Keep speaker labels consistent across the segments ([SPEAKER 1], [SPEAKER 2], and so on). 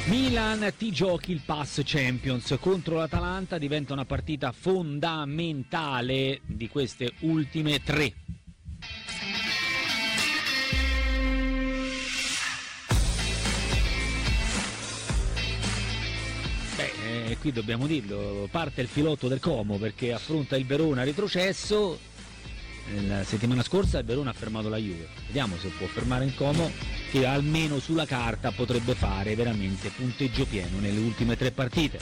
[SPEAKER 1] Milan, ti giochi il Pass Champions contro l'Atalanta, diventa una partita fondamentale di queste ultime tre. Qui dobbiamo dirlo, parte il filotto del Como perché affronta il Verona retrocesso. La settimana scorsa il Verona ha fermato la Juve, vediamo se può fermare il Como, che almeno sulla carta potrebbe fare veramente punteggio pieno nelle ultime tre partite.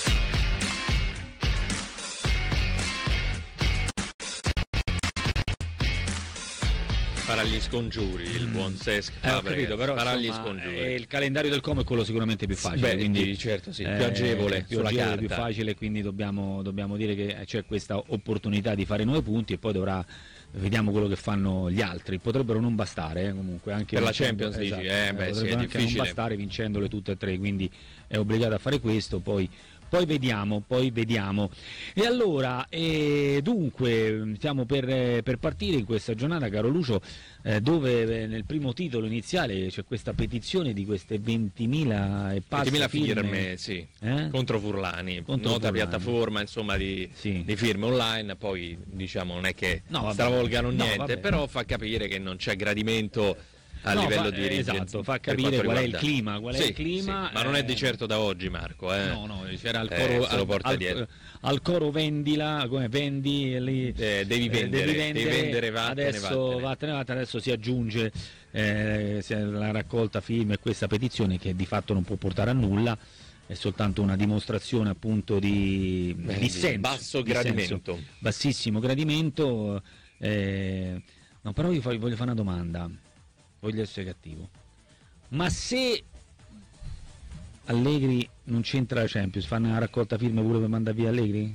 [SPEAKER 2] Farà gli scongiuri il buon Cesc,
[SPEAKER 1] Ho capito, però
[SPEAKER 2] farà
[SPEAKER 1] insomma,
[SPEAKER 2] gli scongiuri.
[SPEAKER 1] Il calendario del Como è quello sicuramente più facile.
[SPEAKER 2] Beh,
[SPEAKER 1] quindi
[SPEAKER 2] certo, sì, più agevole,
[SPEAKER 1] più
[SPEAKER 2] sulla
[SPEAKER 1] agevole,
[SPEAKER 2] carta.
[SPEAKER 1] più facile, quindi dobbiamo dire che c'è questa opportunità di fare 9 punti e poi vediamo quello che fanno gli altri. Potrebbero non bastare comunque anche
[SPEAKER 2] per la Champions,
[SPEAKER 1] esatto,
[SPEAKER 2] dici? Sì, è
[SPEAKER 1] potrebbero anche
[SPEAKER 2] difficile.
[SPEAKER 1] non bastare vincendole tutte e tre, quindi è obbligato a fare questo, poi vediamo. E allora, dunque, stiamo per partire in questa giornata, caro Lucio, dove nel primo titolo iniziale c'è questa petizione di queste 20.000 e passa
[SPEAKER 2] 20.000 firme, sì, contro Furlani, nota piattaforma insomma di firme online, poi diciamo non è che stravolgano niente, però fa capire che non c'è gradimento a livello di dirigenti.
[SPEAKER 1] Esatto, fa capire qual è il clima,
[SPEAKER 2] ma non è di certo da oggi, Marco.
[SPEAKER 1] No, c'era il coro al coro vendila, come vendi lì,
[SPEAKER 2] devi vendere,
[SPEAKER 1] vattene, adesso si aggiunge la raccolta firme e questa petizione che di fatto non può portare a nulla, è soltanto una dimostrazione appunto di dissenso, bassissimo gradimento. No, però io voglio fare una domanda. Voglio essere cattivo, ma se Allegri non c'entra la Champions, fanno una raccolta firme pure per mandare via Allegri?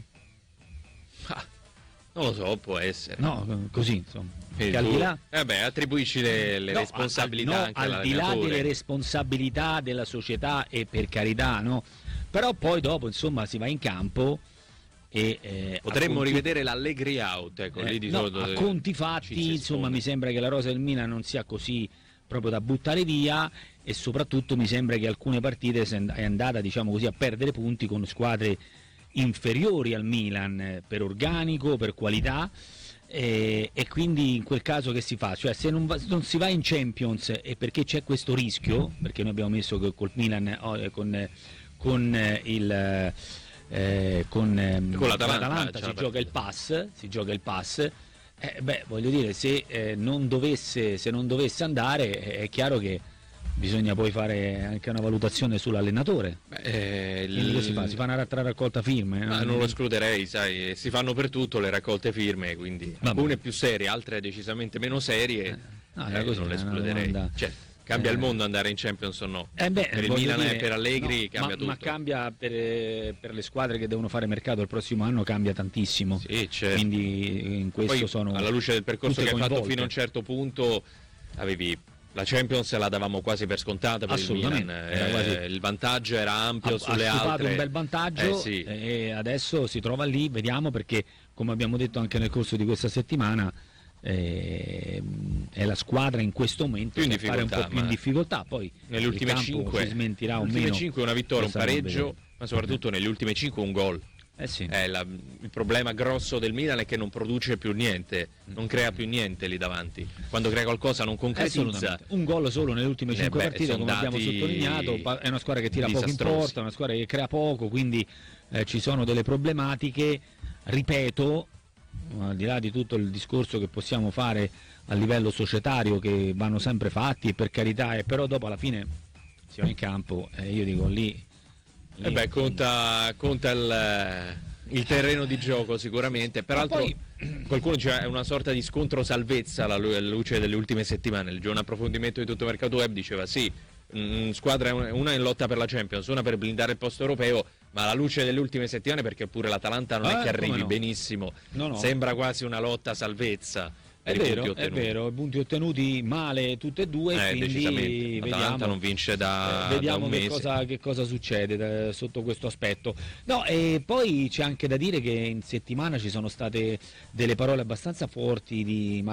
[SPEAKER 2] Non lo so, può essere.
[SPEAKER 1] No, così insomma.
[SPEAKER 2] Che
[SPEAKER 1] al di là,
[SPEAKER 2] attribuisci le responsabilità anche
[SPEAKER 1] al di là delle responsabilità della società, e per carità, no? Però poi dopo insomma si va in campo e
[SPEAKER 2] potremmo rivedere l'Allegri out, ecco, lì di solito
[SPEAKER 1] a conti fatti insomma mi sembra che la rosa del Milan non sia così proprio da buttare via, e soprattutto mi sembra che alcune partite è andata, diciamo così, a perdere punti con squadre inferiori al Milan per organico, per qualità, e quindi in quel caso che si fa? Cioè se non si va in Champions è perché c'è questo rischio, perché noi abbiamo messo che col Milan con l'Atalanta si gioca il pass, voglio dire, se non dovesse andare, è chiaro che bisogna poi fare anche una valutazione sull'allenatore. Quindi che si fa? Si fa una raccolta firme?
[SPEAKER 2] Non lo escluderei, sai, si fanno per tutto le raccolte firme, quindi alcune più serie, altre decisamente meno serie, non le escluderei. Cambia il mondo andare in Champions o no? Per il Milan e per Allegri cambia tutto. Ma
[SPEAKER 1] cambia per le squadre che devono fare mercato il prossimo anno, cambia tantissimo.
[SPEAKER 2] Sì, certo.
[SPEAKER 1] Quindi in questo
[SPEAKER 2] poi,
[SPEAKER 1] sono
[SPEAKER 2] alla luce del percorso che hai fatto fino a un certo punto, la Champions la davamo quasi per scontata per il Milan, il vantaggio era ampio sulle altre. Ha fatto
[SPEAKER 1] un bel vantaggio, e adesso si trova lì, vediamo, perché come abbiamo detto anche nel corso di questa settimana, è la squadra in questo momento che fare un po' più in difficoltà, poi
[SPEAKER 2] nelle ultime 5
[SPEAKER 1] si smentirà o meno.
[SPEAKER 2] 5 una vittoria, un pareggio, ma soprattutto negli ultimi 5 un gol. Il problema grosso del Milan è che non produce più niente, non crea più niente lì davanti. Quando crea qualcosa non concretizza.
[SPEAKER 1] Un gol solo nelle ultime 5 partite, come abbiamo sottolineato. È una squadra che tira poco in porta, una squadra che crea poco, quindi ci sono delle problematiche, ripeto, al di là di tutto il discorso che possiamo fare a livello societario, che vanno sempre fatti, e per carità, però dopo alla fine si va in campo, io dico lì
[SPEAKER 2] conta il terreno di gioco sicuramente. Peraltro qualcuno dice è una sorta di scontro salvezza alla luce delle ultime settimane. Il giorno approfondimento di Tutto Mercato Web diceva squadra, una in lotta per la Champions, una per blindare il posto europeo, ma alla luce delle ultime settimane, perché pure l'Atalanta non è che arrivi benissimo, sembra quasi una lotta salvezza.
[SPEAKER 1] È vero, punti ottenuti male tutte e due, quindi
[SPEAKER 2] l'Atalanta non vince da un mese.
[SPEAKER 1] Che cosa succede sotto questo aspetto. E poi c'è anche da dire che in settimana ci sono state delle parole abbastanza forti di